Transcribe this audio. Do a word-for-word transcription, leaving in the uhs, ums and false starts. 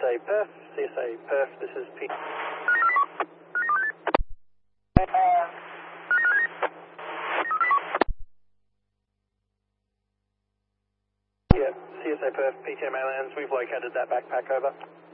A Perth, C S A Perth, this is P. Yeah, C S A Perth, P T M A lands, we've located that backpack, over.